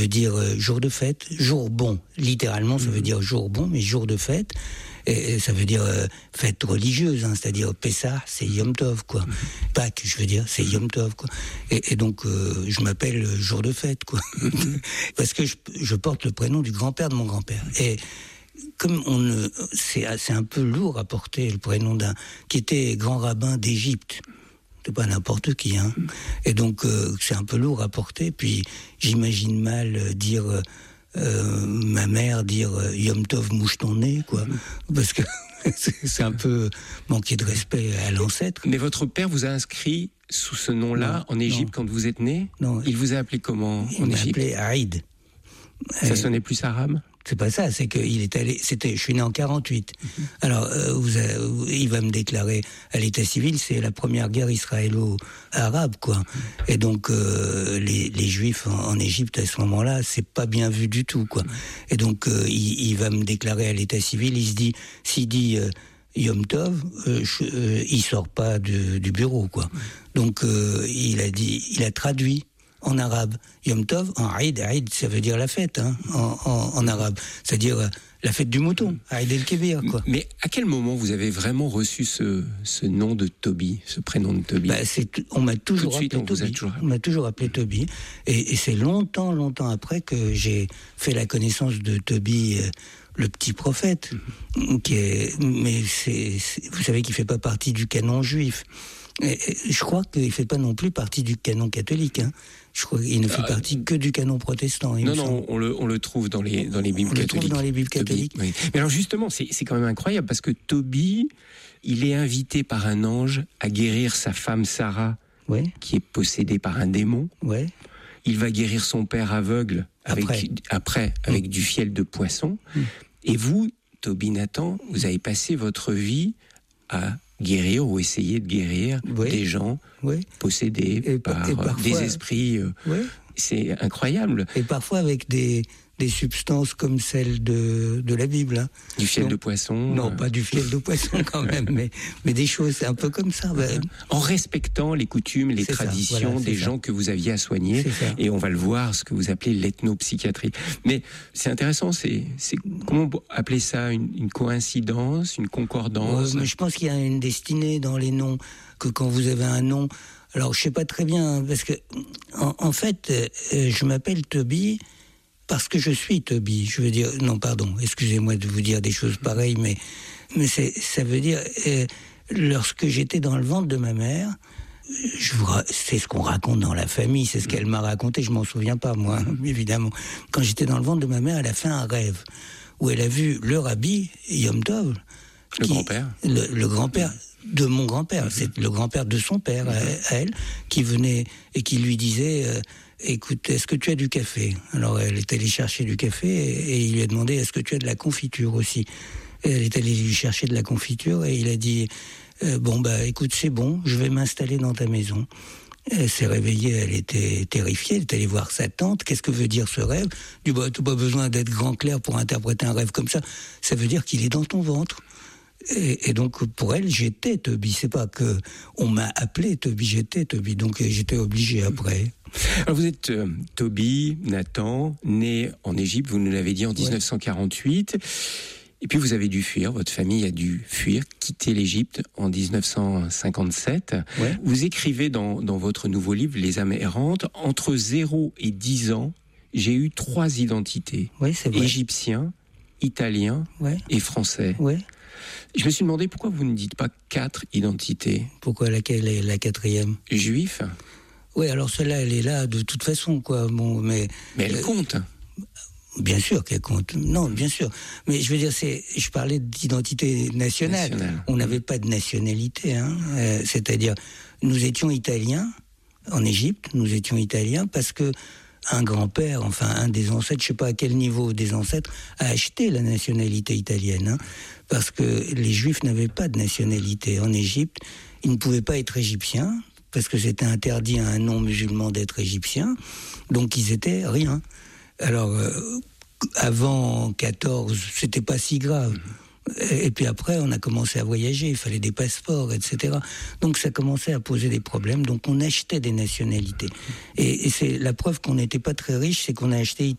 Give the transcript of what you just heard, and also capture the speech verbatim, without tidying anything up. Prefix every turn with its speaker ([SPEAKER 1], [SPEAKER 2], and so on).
[SPEAKER 1] dire euh, jour de fête, jour bon. Littéralement, ça mmh. veut dire jour bon, mais jour de fête. Et, et ça veut dire euh, fête religieuse, hein, c'est-à-dire Pessah, c'est Yom Tov, quoi. Mmh. Pâques, je veux dire, c'est Yom Tov, quoi. Et, et donc, euh, je m'appelle jour de fête, quoi. Parce que je, je porte le prénom du grand-père de mon grand-père. Et comme on ne, c'est, c'est un peu lourd à porter le prénom d'un qui était grand rabbin d'Égypte. C'est pas n'importe qui, hein. Et donc euh, c'est un peu lourd à porter. Puis j'imagine mal euh, dire euh, euh, ma mère dire euh, Yom Tov mouche ton nez, quoi, parce que c'est, c'est un peu manquer de respect à l'ancêtre.
[SPEAKER 2] Mais votre père vous a inscrit sous ce nom-là non, en Égypte quand vous êtes né. Non. Il vous a appelé comment
[SPEAKER 1] il
[SPEAKER 2] en
[SPEAKER 1] Égypte? Il m'a appelé Aïd.
[SPEAKER 2] Ça sonnait plus arabe?
[SPEAKER 1] C'est pas ça, c'est qu'il est allé. C'était, je suis né en quarante-huit. Mm-hmm. Alors, euh, vous a, il va me déclarer à l'état civil, c'est la première guerre israélo-arabe, quoi. Mm-hmm. Et donc, euh, les, les Juifs en, en Égypte à ce moment-là, c'est pas bien vu du tout, quoi. Mm-hmm. Et donc, euh, il, il va me déclarer à l'état civil. Il se dit, s'il dit euh, Yom Tov, euh, je, euh, il sort pas du, du bureau, quoi. Mm-hmm. Donc, euh, il a dit, il a traduit. En arabe, Yom Tov, en Aïd, Aïd, ça veut dire la fête, hein, en, en, en arabe, c'est-à-dire euh, la fête du mouton, Aïd el-Kébir, quoi.
[SPEAKER 2] Mais à quel moment vous avez vraiment reçu ce, ce nom de Toby, ce prénom de Toby?
[SPEAKER 1] Bah, c'est, on m'a toujours appelé
[SPEAKER 2] on
[SPEAKER 1] Toby.
[SPEAKER 2] Toujours...
[SPEAKER 1] On m'a toujours appelé Toby, et, et c'est longtemps, longtemps après que j'ai fait la connaissance de Toby, euh, le petit prophète, mm-hmm. qui est, mais c'est, c'est, vous savez qu'il fait pas partie du canon juif. Et, et, je crois qu'il fait pas non plus partie du canon catholique, hein. Je crois qu'il ne fait ah, partie que du canon protestant.
[SPEAKER 2] Non, non, on le, on le trouve dans les, dans les Bibles
[SPEAKER 1] on
[SPEAKER 2] catholiques.
[SPEAKER 1] On le trouve dans les Bibles catholiques.
[SPEAKER 2] Oui. Mais alors justement, c'est, c'est quand même incroyable parce que Toby, il est invité par un ange à guérir sa femme Sarah,
[SPEAKER 1] ouais.
[SPEAKER 2] qui est possédée par un démon.
[SPEAKER 1] Ouais.
[SPEAKER 2] Il va guérir son père aveugle avec, après, après avec mmh. du fiel de poisson. Mmh. Et vous, Toby Nathan, vous avez passé votre vie à guérir ou essayer de guérir oui. des gens oui. possédés et, par et parfois, des esprits. Euh, oui. C'est incroyable.
[SPEAKER 1] Et parfois avec des, des substances comme celles de, de la Bible. Hein.
[SPEAKER 2] Du fiel
[SPEAKER 1] non,
[SPEAKER 2] de poisson.
[SPEAKER 1] Non, euh... pas du fiel de poisson quand même, mais, mais des choses, c'est un peu comme ça. Bah.
[SPEAKER 2] En respectant les coutumes, les c'est traditions ça, voilà, des ça. gens que vous aviez à soigner. Et on va le voir, ce que vous appelez l'ethnopsychiatrie. Mais c'est intéressant, c'est, c'est comment appeler ça, une, une coïncidence, une concordance?
[SPEAKER 1] Ouais, mais je pense qu'il y a une destinée dans les noms, que quand vous avez un nom... Alors, je sais pas très bien, parce que, en, en fait, euh, je m'appelle Toby parce que je suis Toby. Je veux dire, non, pardon, excusez-moi de vous dire des choses pareilles, mais, mais c'est, ça veut dire, euh, lorsque j'étais dans le ventre de ma mère, je vous, c'est ce qu'on raconte dans la famille, c'est ce qu'elle m'a raconté, je m'en souviens pas, moi, évidemment. Quand j'étais dans le ventre de ma mère, elle a fait un rêve où elle a vu le rabbi, Yom Tov.
[SPEAKER 2] Le
[SPEAKER 1] qui,
[SPEAKER 2] grand-père.
[SPEAKER 1] Le, le grand-père. De mon grand-père, mmh. c'est le grand-père de son père, mmh. à, à elle, qui venait et qui lui disait euh, « Écoute, est-ce que tu as du café ?» Alors elle est allée chercher du café et, et il lui a demandé « Est-ce que tu as de la confiture aussi ?» Et elle est allée lui chercher de la confiture et il a dit euh, « Bon, bah écoute, c'est bon, je vais m'installer dans ta maison. » Elle s'est réveillée, elle était terrifiée, elle est allée voir sa tante. Qu'est-ce que veut dire ce rêve ? Du bah, t'as pas besoin d'être grand clair pour interpréter un rêve comme ça. Ça veut dire qu'il est dans ton ventre. Et, et donc pour elle, j'étais Toby. C'est pas que on m'a appelé Toby, j'étais Toby. Donc j'étais obligé après.
[SPEAKER 2] Alors vous êtes euh, Toby Nathan, né en Égypte. Vous nous l'avez dit en dix-neuf cent quarante-huit. Ouais. Et puis vous avez dû fuir. Votre famille a dû fuir, quitter l'Égypte en dix-neuf cent cinquante-sept. Ouais. Vous écrivez dans dans votre nouveau livre Les âmes errantes. Entre zéro et dix ans, j'ai eu trois identités.
[SPEAKER 1] Ouais, c'est vrai.
[SPEAKER 2] Égyptien, italien ouais. et français.
[SPEAKER 1] Ouais.
[SPEAKER 2] Je me suis demandé pourquoi vous ne dites pas quatre identités.
[SPEAKER 1] Pourquoi laquelle est la quatrième ?
[SPEAKER 2] Juif ?
[SPEAKER 1] Oui, alors celle-là, elle est là de toute façon, quoi. Bon, mais
[SPEAKER 2] mais elle euh, compte.
[SPEAKER 1] Bien sûr qu'elle compte. Non, bien sûr. Mais je veux dire, c'est, je parlais d'identité nationale. nationale. On n'avait pas de nationalité, hein. Euh, c'est-à-dire, nous étions italiens en Égypte. Nous étions italiens parce que un grand-père, enfin un des ancêtres, je sais pas à quel niveau des ancêtres, a acheté la nationalité italienne, hein, parce que les Juifs n'avaient pas de nationalité en Égypte. Ils ne pouvaient pas être égyptiens parce que c'était interdit à un non-musulman d'être égyptien. Donc ils étaient rien. Alors euh, avant quatorze, c'était pas si grave. Et puis après, on a commencé à voyager, il fallait des passeports, et cetera. Donc ça commençait à poser des problèmes, donc on achetait des nationalités. Et, et c'est la preuve qu'on n'était pas très riche, c'est qu'on a acheté